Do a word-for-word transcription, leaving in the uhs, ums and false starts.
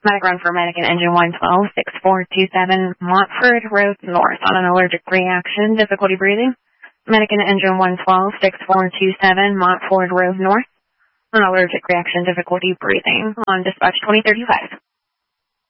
Medic run for Medic and Engine one twelve, six four two seven, Montford Road North on an allergic reaction, difficulty breathing. Medic and Engine one twelve, six four two seven, Montford Road North on allergic reaction, difficulty breathing on dispatch twenty thirty-five.